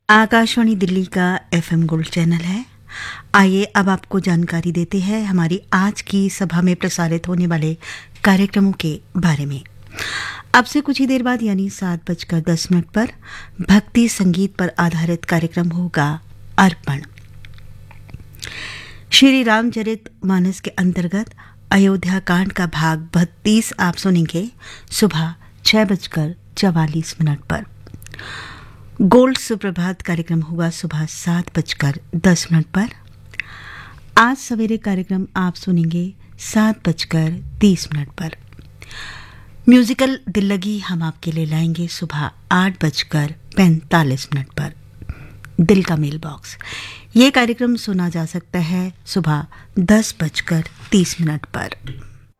आकाशवाणी दिल्ली का FM gold channel है। आइए अब आपको जानकारी देते हैं हमारी आज की सभा में प्रसारित होने वाले कार्यक्रमों के बारे में। अब से कुछ ही देर बाद यानी 7:10 पर भक्ति संगीत पर आधारित कार्यक्रम होगा अर्पण। श्री रामचरित मानस के अंतर्गत अयोध्या कांड का भाग 32 आप सुनेंगे सुबह 6:44 पर। गोल्ड सुप्रभात कार्यक्रम होगा सुबह 7:10 पर। आज सवेरे कार्यक्रम आप सुनेंगे 7:30 पर। म्यूजिकल दिल्लगी हम आपके लिए लाएंगे सुबह 8:45 पर। दिल का मेल बॉक्स ये कार्यक्रम सुना जा सकता है सुबह 10:30 पर।